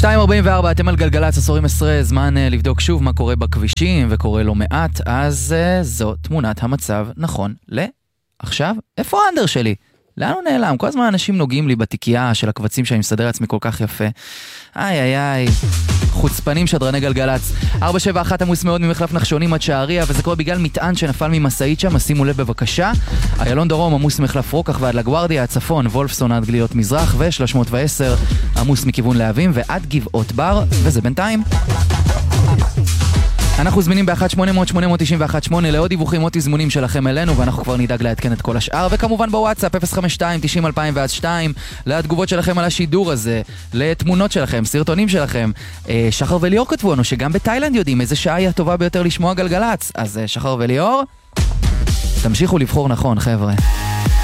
2:44, אתם על גלגלץ, עשורים 10, זמן לבדוק שוב מה קורה בכבישים וקורה לא מעט, אז זו תמונת המצב נכון לעכשיו. איפה האנדר שלי? לאן הוא נעלם? כל הזמן אנשים נוגעים לי בתיקייה של הקבצים שאני מסדר עצמי כל כך יפה. איי, חוצפנים שדרני גלגלץ. 471 עמוס מאוד ממחלף נחשונים עד שעריה, וזה קורה בגלל מטען שנפל ממסעית שם, שימו לב בבקשה. איילון דרום עמוס מחלף רוקח ועד לגוארדיה, הצפון, וולפסון עד גליות מזרח, ו310 עמוס מכיוון להבים ועד גבעות בר, וזה בינתיים. אנחנו זמינים ב-1-800-891-8 לעוד דיווחים או תזמונים שלכם אלינו, ואנחנו כבר נדאג לעדכן את כל השאר, וכמובן בוואטסאפ 052-90-2002 לתגובות שלכם על השידור הזה, לתמונות שלכם, סרטונים שלכם. שחר וליאור כתבו לנו שגם בתאילנד יודעים איזה שעה היא הטובה ביותר לשמוע גלגלץ, אז שחר וליאור, תמשיכו לבחור נכון חבר'ה.